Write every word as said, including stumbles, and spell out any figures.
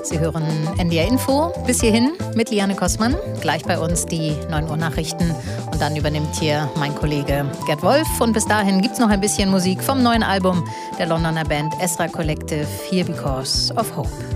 Sie hören N D R Info bis hierhin mit Liane Kossmann. Gleich bei uns die neun Uhr Nachrichten und dann übernimmt hier mein Kollege Gerd Wolf. Und bis dahin gibt es noch ein bisschen Musik vom neuen Album der Londoner Band Ezra Collective, Here Because of Hope.